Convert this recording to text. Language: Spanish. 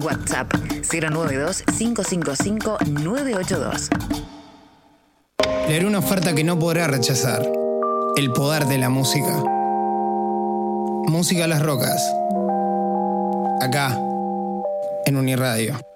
WhatsApp 092-555-982. Le haré una oferta que no podrá rechazar. El poder de la música. Música a las rocas. Acá, en Uniradio.